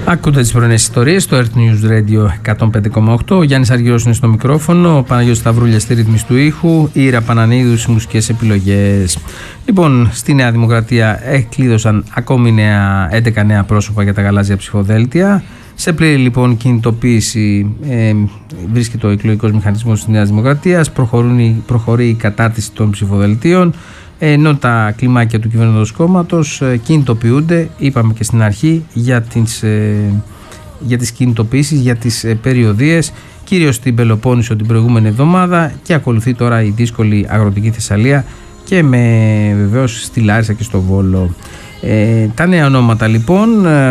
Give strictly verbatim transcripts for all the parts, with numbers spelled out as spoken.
Ακούτε τις πρωινές ιστορίες στο Earth News Radio εκατόν πέντε κόμμα οκτώ. Ο Γιάννης Αργυρός είναι στο μικρόφωνο, ο Παναγιώτης Σταυρούλιας στη ρύθμιση του ήχου, η Ήρα Πανανίδου στις μουσικές επιλογές. Λοιπόν, στη Νέα Δημοκρατία εκλείδωσαν ακόμη νέα, έντεκα νέα πρόσωπα για τα γαλάζια ψηφοδέλτια. Σε πλήρη λοιπόν κινητοποίηση ε, βρίσκεται ο εκλογικός μηχανισμός της Νέας Δημοκρατίας, προχωρεί η κατάρτιση των ψηφοδελτίων, ενώ τα κλιμάκια του κυβερνώντος κόμματος κινητοποιούνται, είπαμε και στην αρχή, για τις, ε, για τις κινητοποιήσεις, για τις ε, περιοδίες, κυρίως στην Πελοπόννησο την προηγούμενη εβδομάδα, και ακολουθεί τώρα η δύσκολη αγροτική Θεσσαλία και με βεβαίως στη Λάρισα και στο Βόλο. Ε, τα νέα ονόματα λοιπόν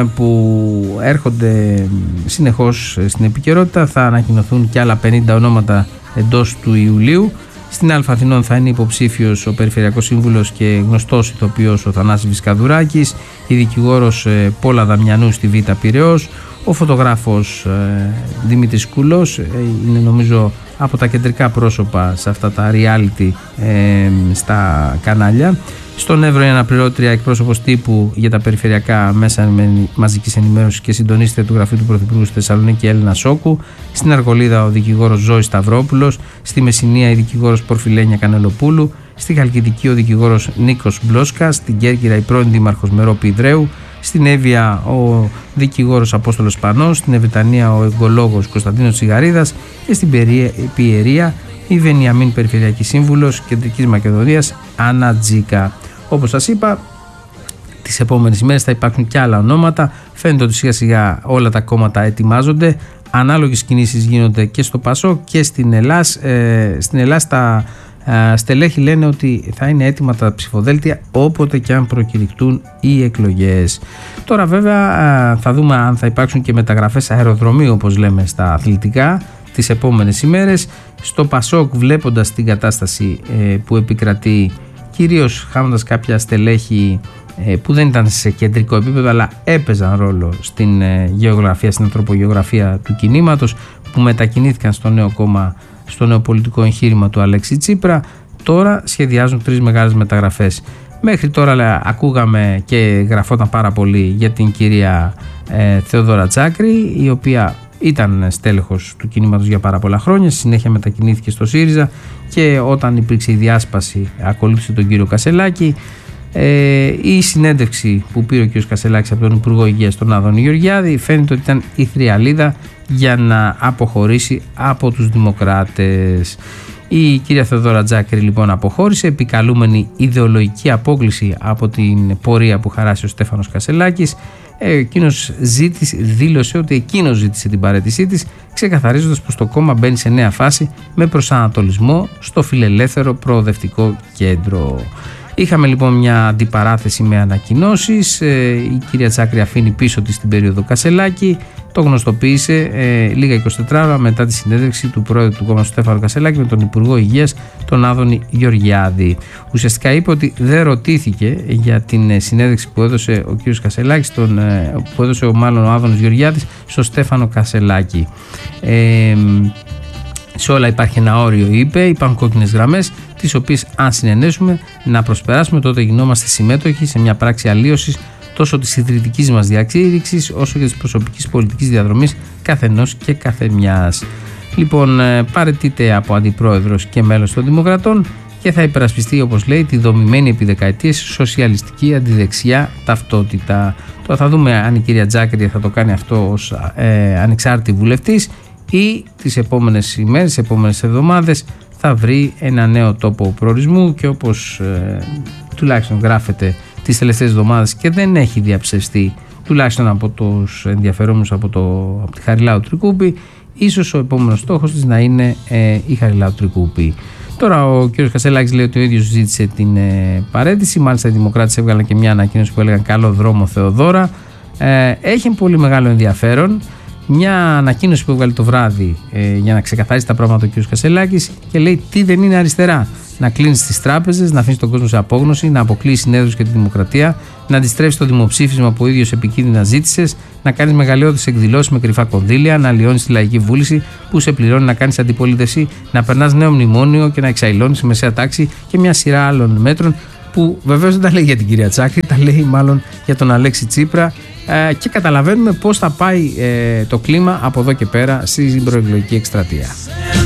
που έρχονται συνεχώς στην επικαιρότητα, θα ανακοινωθούν και άλλα πενήντα ονόματα εντός του Ιουλίου. Στην Α' Αθηνών θα είναι υποψήφιος ο Περιφερειακός Σύμβουλος και γνωστός ηθοποιός ο Θανάσης Βυσκαδουράκης, η δικηγόρος ε, Πόλα Δαμιανού στη Β' Πειραιώς, ο φωτογράφος ε, Δημήτρης Κούλος, ε, είναι νομίζω από τα κεντρικά πρόσωπα σε αυτά τα reality ε, στα κανάλια. Στον Εύρο η αναπληρώτρια εκπρόσωπος τύπου για τα περιφερειακά μέσα μαζικής ενημέρωσης και συντονίστρια του γραφείου του Πρωθυπουργού στη Θεσσαλονίκη Έλληνα Σόκου. Στην Αργολίδα ο δικηγόρος Ζώης Σταυρόπουλος. Στη Μεσσηνία η δικηγόρος Πορφιλένια Κανελοπούλου. Στη Χαλκιδική ο δικηγόρος Νίκος Μπλόσκας. Στην Κέρκυρα η πρώην δήμαρχος Μερόπη Ιδρέου. Στην Εύβοια ο δικηγόρος Απόστολος Πανός. Στην Ευετανία ο εγκολόγος Κωνσταντίνος Τσιγαρίδας. Και στην Πιερία η Βενιαμίν Περιφερειακή Σύμβουλος Κεντρικής Μακεδονίας Άννα Τζίκα. Όπως σας είπα, τις επόμενες ημέρες θα υπάρχουν και άλλα ονόματα. Φαίνεται ότι σιγά σιγά όλα τα κόμματα ετοιμάζονται. Ανάλογες κινήσεις γίνονται και στο ΠΑΣΟΚ και στην Ελλάδα. Ε, στην Ελλάδα τα ε, στελέχη λένε ότι θα είναι έτοιμα τα ψηφοδέλτια όποτε και αν προκηρυχτούν οι εκλογές. Τώρα βέβαια ε, θα δούμε αν θα υπάρξουν και μεταγραφές αεροδρομίου, όπως λέμε στα αθλητικά, τις επόμενες ημέρες. Στο ΠΑΣΟΚ, βλέποντας την κατάσταση ε, που επικρατεί, κυρίως χάνοντας κάποια στελέχη ε, που δεν ήταν σε κεντρικό επίπεδο αλλά έπαιζαν ρόλο στην ε, γεωγραφία, στην ανθρωπογεωγραφία του κινήματος, που μετακινήθηκαν στο νέο κόμμα, στο νέο πολιτικό εγχείρημα του Αλέξη Τσίπρα, τώρα σχεδιάζουν τρεις μεγάλες μεταγραφές. Μέχρι τώρα λέ, ακούγαμε και γραφόταν πάρα πολύ για την κυρία ε, Θεοδόρα Τσάκρη, η οποία ήταν στέλεχος του κινήματος για πάρα πολλά χρόνια, στη συνέχεια μετακινήθηκε στο ΣΥΡΙΖΑ και όταν υπήρξε η διάσπαση ακολούθησε τον κύριο Κασελάκη. Ε, η συνέντευξη που πήρε ο κύριος Κασελάκης από τον Υπουργό Υγείας, τον Άδωνη Γεωργιάδη, φαίνεται ότι ήταν η θριαλίδα για να αποχωρήσει από τους Δημοκράτες. Η κυρία Θεοδόρα Τζάκρη λοιπόν αποχώρησε, επικαλούμενη ιδεολογική απόκλιση από την πορεία που χαράσει ο Στέφανος Κασελάκης. Εκείνος ζήτησε, δήλωσε ότι εκείνος ζήτησε την παραίτησή της, ξεκαθαρίζοντας πως το κόμμα μπαίνει σε νέα φάση με προσανατολισμό στο φιλελεύθερο προοδευτικό κέντρο. Είχαμε λοιπόν μια αντιπαράθεση με ανακοινώσεις. Η κυρία Τσάκρη αφήνει πίσω της την περίοδο Κασελάκη. Το γνωστοποίησε ε, λίγα εικοσιτέσσερις ώρα μετά τη συνέντευξη του πρόεδρου του κόμματος Στέφανου Κασελάκη με τον Υπουργό Υγείας, τον Άδωνη Γεωργιάδη. Ουσιαστικά είπε ότι δεν ρωτήθηκε για την συνέντευξη που έδωσε ο κύριος Κασελάκης, τον, ε, που έδωσε ο, μάλλον ο Άδωνης Γεωργιάδης στο Στέφανο Κασελάκη. Ε, σε όλα υπάρχει ένα όριο, είπε, υπάρχουν κόκκινες γραμμές, τις οποίες αν συνενέσουμε να προσπεράσουμε, τότε γινόμαστε συμμέτοχοι σε μια πράξη αλλίωσης τόσο της ιδρυτικής μας διακήρυξης όσο και της προσωπικής πολιτικής διαδρομής καθενός και καθεμιάς. Λοιπόν, παραιτείται από αντιπρόεδρος και μέλος των Δημοκρατών και θα υπερασπιστεί, όπως λέει, τη δομημένη επί δεκαετίες σοσιαλιστική αντιδεξιά ταυτότητα. Τώρα θα δούμε αν η κυρία Τζάκρη θα το κάνει αυτό ως ε, ανεξάρτητη βουλευτής ή τις επόμενες ημέρες, τις επόμενες εβδομάδες θα βρει ένα νέο τόπο προορισμού, και όπως ε, τουλάχιστον γράφεται τις τελευταίες εβδομάδες και δεν έχει διαψευστεί τουλάχιστον από τους ενδιαφερόμενους από, το, από τη Χαριλάου Τρικούπη, ίσως ο επόμενος στόχος της να είναι ε, η Χαριλάου Τρικούπη. Τώρα ο κ. Κασελάκης λέει ότι ο ίδιος ζήτησε την ε, παραίτηση. Μάλιστα οι Δημοκράτες έβγαλαν και μια ανακοίνωση που έλεγαν καλό δρόμο Θεοδόρα. Ε, έχει πολύ μεγάλο ενδιαφέρον. Μια ανακοίνωση που έβγαλε το βράδυ ε, για να ξεκαθαρίσει τα πράγματα ο κ. Κασελάκης και λέει τι δεν είναι αριστερά. Να κλείνει τις τράπεζες, να αφήνει τον κόσμο σε απόγνωση, να αποκλείει συνέδρους και τη δημοκρατία, να αντιστρέψει το δημοψήφισμα που ο ίδιος επικίνδυνα ζήτησες, να κάνεις μεγαλειώδεις εκδηλώσεις με κρυφά κονδύλια, να αλλοιώνεις τη λαϊκή βούληση που σε πληρώνει να κάνεις αντιπολίτευση, να περνάς νέο μνημόνιο και να εξαϊλώνεις τη μεσαία τάξη και μια σειρά άλλων μέτρων που βεβαίως δεν τα λέει για την κυρία Τσάκρη, τα λέει μάλλον για τον Αλέξη Τσίπρα ε, και καταλαβαίνουμε πώς θα πάει ε, το κλίμα από εδώ και πέρα στην προεκλογική εκστρατεία.